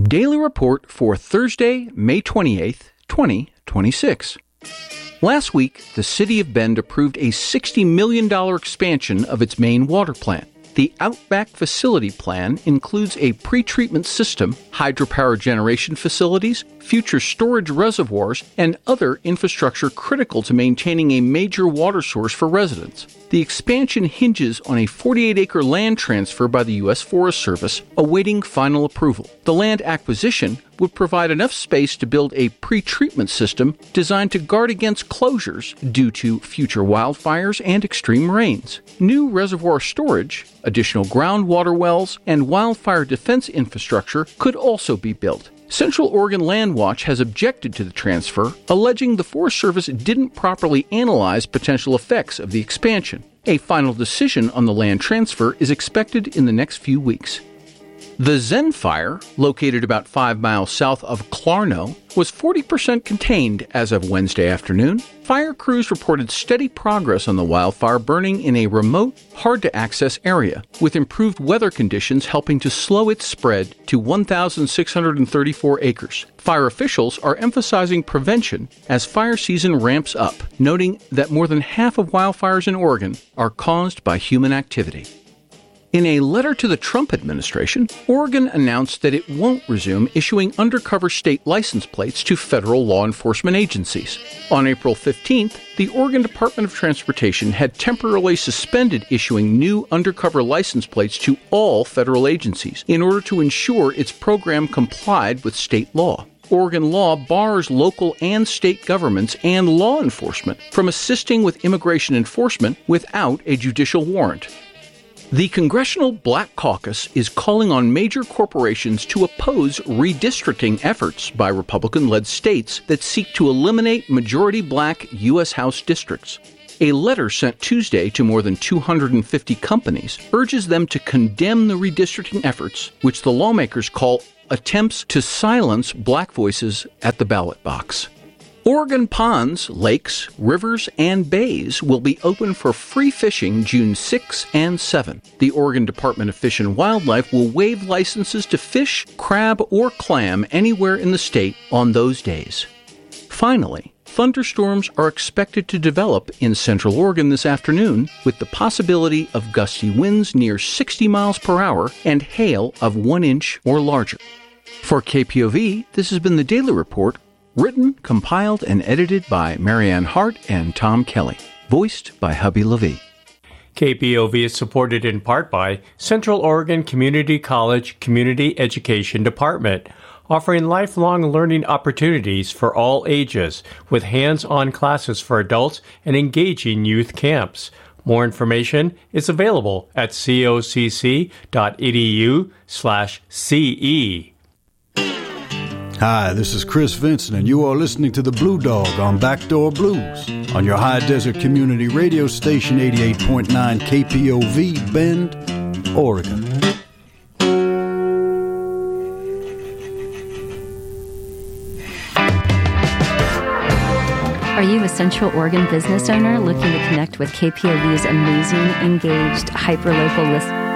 Daily Report for Thursday, May 28th, 2026. Last week, the City of Bend approved a $60 million expansion of its main water plant. The Outback Facility Plan includes a pretreatment system, hydropower generation facilities, future storage reservoirs, and other infrastructure critical to maintaining a major water source for residents. The expansion hinges on a 48-acre land transfer by the U.S. Forest Service, awaiting final approval. The land acquisition would provide enough space to build a pretreatment system designed to guard against closures due to future wildfires and extreme rains. New reservoir storage, additional groundwater wells, and wildfire defense infrastructure could also be built. Central Oregon Land Watch has objected to the transfer, alleging the Forest Service didn't properly analyze potential effects of the expansion. A final decision on the land transfer is expected in the next few weeks. The Zen Fire, located about 5 miles south of Clarno, was 40% contained as of Wednesday afternoon. Fire crews reported steady progress on the wildfire burning in a remote, hard-to-access area, with improved weather conditions helping to slow its spread to 1,634 acres. Fire officials are emphasizing prevention as fire season ramps up, noting that more than half of wildfires in Oregon are caused by human activity. In a letter to the Trump administration, Oregon announced that it won't resume issuing undercover state license plates to federal law enforcement agencies. On April 15th, the Oregon Department of Transportation had temporarily suspended issuing new undercover license plates to all federal agencies in order to ensure its program complied with state law. Oregon law bars local and state governments and law enforcement from assisting with immigration enforcement without a judicial warrant. The Congressional Black Caucus is calling on major corporations to oppose redistricting efforts by Republican-led states that seek to eliminate majority black U.S. House districts. A letter sent Tuesday to more than 250 companies urges them to condemn the redistricting efforts, which the lawmakers call attempts to silence black voices at the ballot box. Oregon ponds, lakes, rivers, and bays will be open for free fishing June 6 and 7. The Oregon Department of Fish and Wildlife will waive licenses to fish, crab, or clam anywhere in the state on those days. Finally, thunderstorms are expected to develop in Central Oregon this afternoon, with the possibility of gusty winds near 60 miles per hour and hail of 1 inch or larger. For KPOV, this has been the Daily Report, written, compiled, and edited by Marianne Hart and Tom Kelly. Voiced by Hubby Levy. KPOV is supported in part by Central Oregon Community College Community Education Department, offering lifelong learning opportunities for all ages, with hands-on classes for adults and engaging youth camps. More information is available at cocc.edu/CE. Hi, this is Chris Vincent, and you are listening to the Blue Dog on Backdoor Blues on your High Desert Community Radio Station 88.9 KPOV, Bend, Oregon. Are you a Central Oregon business owner looking to connect with KPOV's amazing, engaged, hyperlocal listeners?